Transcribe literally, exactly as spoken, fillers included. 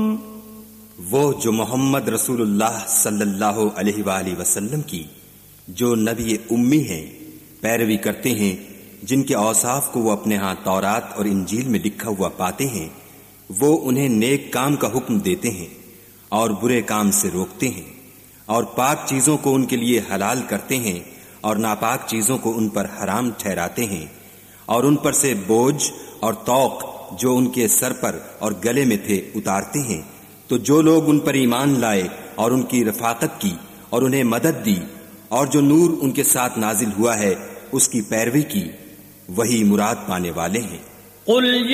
वो जो मोहम्मद रसूलुल्लाह सल्लल्लाहु अलैहि वाली वसल्लम की, जो नबी उम्मी हैं, पैरवी करते हैं, जिनके औसाफ को वो अपने यहाँ तौरात और इंजील में लिखा हुआ पाते हैं, वो उन्हें नेक काम का हुक्म देते हैं और बुरे काम से रोकते हैं, और पाक चीजों को उनके लिए हलाल करते हैं और नापाक चीजों को उन पर हराम ठहराते हैं, और उन पर से बोझ और तौक जो उनके सर पर और गले में थे उतारते हैं। तो जो लोग उन पर ईमान लाए और उनकी रफाकत की और उन्हें मदद दी और जो नूर उनके साथ नाजिल हुआ है उसकी पैरवी की, वही मुराद पाने वाले हैं।